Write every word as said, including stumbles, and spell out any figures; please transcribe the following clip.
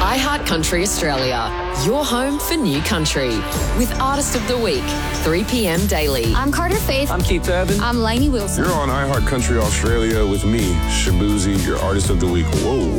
iHeartCountry Australia, your home for new country. With Artist of the Week, three p.m. daily. I'm Carter Faith. I'm Keith Urban. I'm Lainey Wilson. You're on iHeartCountry Australia with me, Shabuzi, your Artist of the Week. Whoa.